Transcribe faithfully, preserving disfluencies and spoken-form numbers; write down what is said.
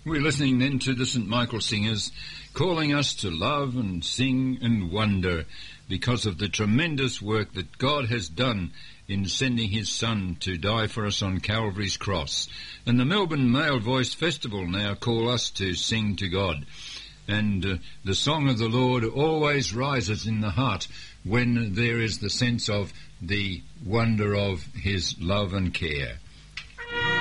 We're listening then to the Saint Michael Singers, calling us to love and sing and wonder because of the tremendous work that God has done in sending his Son to die for us on Calvary's cross. And the Melbourne Male Voice Festival now call us to sing to God. And uh, the song of the Lord always rises in the heart when there is the sense of the wonder of his love and care.